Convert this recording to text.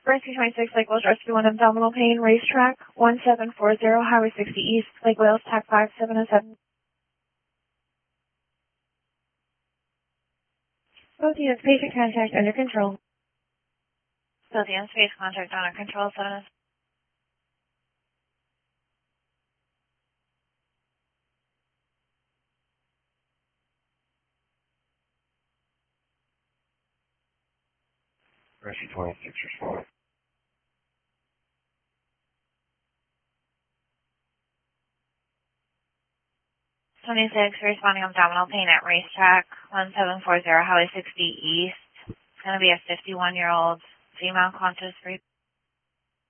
Rescue 26, Lake Wales Rescue 1, abdominal pain, racetrack, 1740, Highway 60 East, Lake Wales, TAC 5707. Both units, patient contact under control. Both units, patient contact under control, 7. Rescue 26, respond. 26, responding abdominal pain at racetrack, 1740, Highway 60 East. It's going to be a 51-year-old female conscious,